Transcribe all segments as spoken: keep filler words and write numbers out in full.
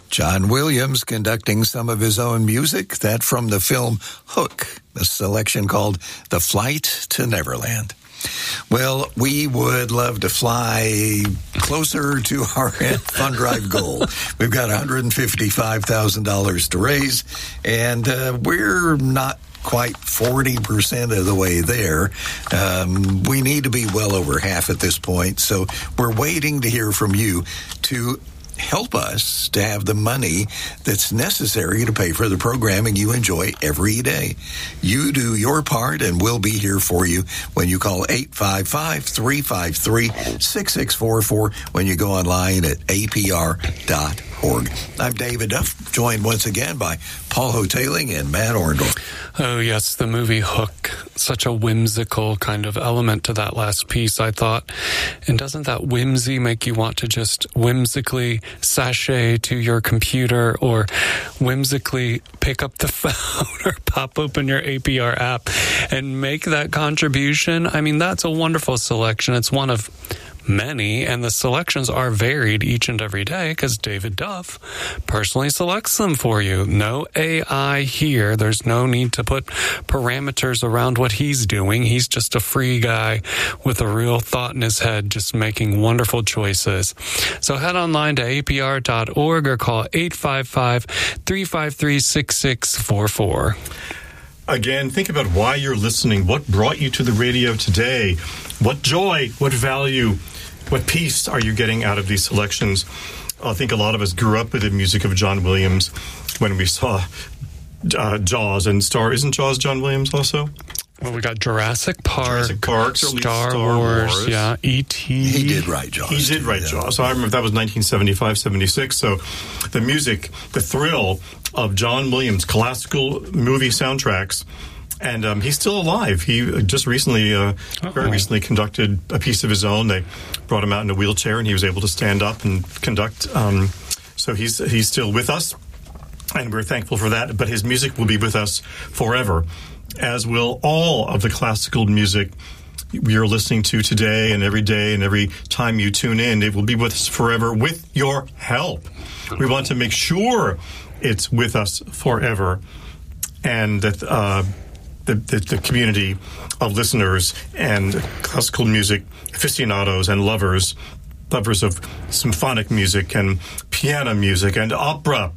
John Williams conducting some of his own music, that from the film Hook, a selection called The Flight to Neverland. Well, we would love to fly closer to our fund drive goal. We've got one hundred fifty-five thousand dollars to raise, and uh, we're not quite forty percent of the way there. Um, we need to be well over half at this point, so we're waiting to hear from you to help us to have the money that's necessary to pay for the programming you enjoy every day. You do your part, and we'll be here for you when you call eight five five, three five three, six six four four when you go online at A P R dot org. I'm David Duff, joined once again by Paul Hoteling and Matt Orndorff. Oh, yes, the movie Hook. Such a whimsical kind of element to that last piece, I thought. And doesn't that whimsy make you want to just whimsically sashay to your computer or whimsically pick up the phone or pop open your A P R app and make that contribution? I mean, that's a wonderful selection. It's one of many, and the selections are varied each and every day because David Duff personally selects them for you. No A I here. There's no need to put parameters around what he's doing. He's just a free guy with a real thought in his head, just making wonderful choices. So head online to A P R dot org or call eight five five, three five three, six six four four. Again, think about why you're listening. What brought you to the radio today? What joy, what value, what peace are you getting out of these selections? I think a lot of us grew up with the music of John Williams when we saw uh, Jaws and Star. Isn't Jaws John Williams also? Well, we got Jurassic Park, Jurassic Park Star, Star Wars, Wars, yeah, E T He did write Jaws. He did write Jaws. So I remember that was nineteen seventy-five, seventy-six. So the music, the thrill of John Williams' classical movie soundtracks. And um, he's still alive. He just recently, uh, very recently conducted a piece of his own. They brought him out in a wheelchair, and he was able to stand up and conduct. Um, so he's he's still with us, and we're thankful for that. But his music will be with us forever, as will all of the classical music you're listening to today and every day and every time you tune in. It will be with us forever with your help. We want to make sure it's with us forever, and that uh, the, the, the community of listeners and classical music aficionados and lovers, lovers of symphonic music and piano music and opera,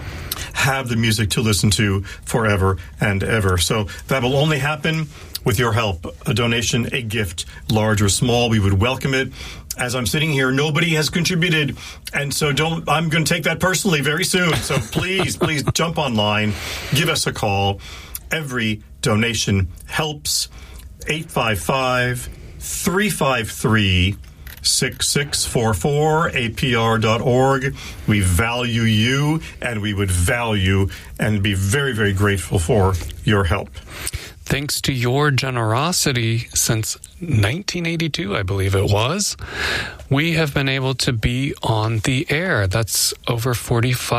have the music to listen to forever and ever. So that will only happen with your help. A donation, a gift, large or small, we would welcome it. As I'm sitting here, nobody has contributed, and so don't. I'm going to take that personally very soon. So please, please jump online, give us a call. Every donation helps. eight five five, three five three, six six four four, A P R dot org. We value you, and we would value and be very, very grateful for your help. Thanks to your generosity since nineteen eighty-two, I believe it was, we have been able to be on the air. That's over forty-five